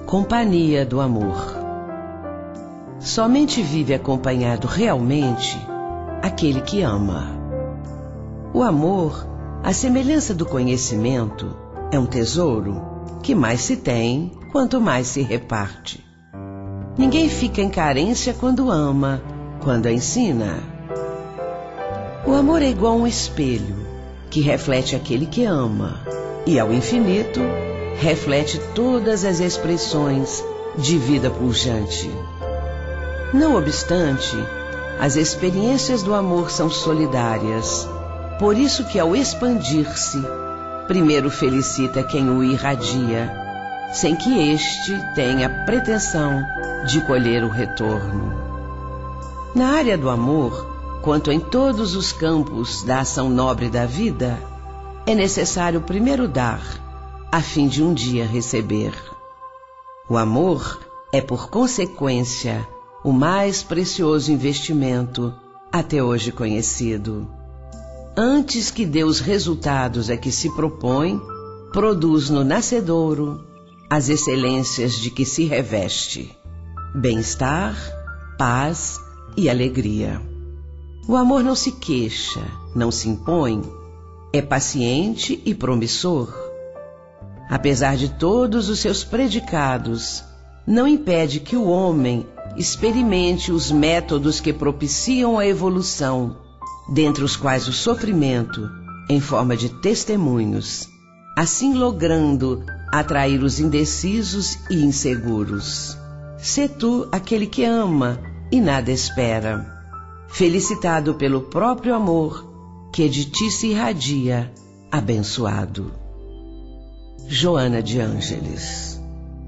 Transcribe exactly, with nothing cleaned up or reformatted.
Companhia do amor. Somente vive acompanhado realmente aquele que ama. O amor, à semelhança do conhecimento, é um tesouro que mais se tem quanto mais se reparte. Ninguém fica em carência quando ama, quando ensina. O amor é igual a um espelho que reflete aquele que ama e, ao infinito, reflete todas as expressões de vida pujante. Não obstante, as experiências do amor são solidárias, por isso que, ao expandir-se, primeiro felicita quem o irradia, sem que este tenha pretensão de colher o retorno. Na área do amor, quanto em todos os campos da ação nobre da vida, é necessário primeiro dar, a fim de um dia receber. O amor é, por consequência, o mais precioso investimento até hoje conhecido. Antes que dê os resultados a que se propõe, produz no nascedouro as excelências de que se reveste: bem-estar, paz e alegria. O amor não se queixa, não se impõe, é paciente e promissor. Apesar de todos os seus predicados, não impede que o homem experimente os métodos que propiciam a evolução, dentre os quais o sofrimento, em forma de testemunhos, assim logrando atrair os indecisos e inseguros. Sê tu aquele que ama e nada espera, felicitado pelo próprio amor que de ti se irradia, abençoado. Joana de Ângeles.